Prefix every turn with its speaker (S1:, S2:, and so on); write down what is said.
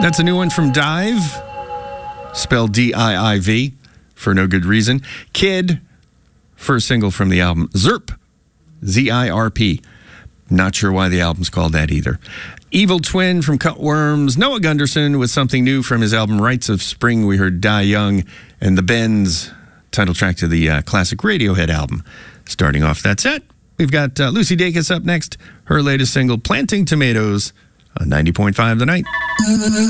S1: That's a new one from Dive, spelled D-I-I-V, for no good reason. Kid, first single from the album. Zirp, Z-I-R-P. Not sure why the album's called that either. Evil Twin from Cutworms. Noah Gunderson with something new from his album Rites of Spring. We heard Die Young and The Bends, title track to the classic Radiohead album. Starting off that set, we've got Lucy Dacus up next. Her latest single, Planting Tomatoes, on 90.5 The Night.